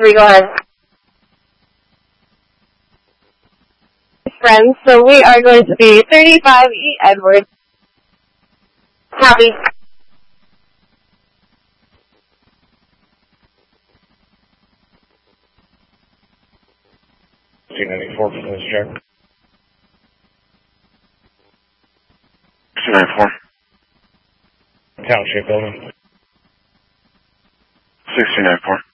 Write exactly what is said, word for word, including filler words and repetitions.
three, go ahead. Friends, so we are going to be thirty-five E Edwards. Copy. two ninety-four, please check. two ninety-four. Township building. six two nine four.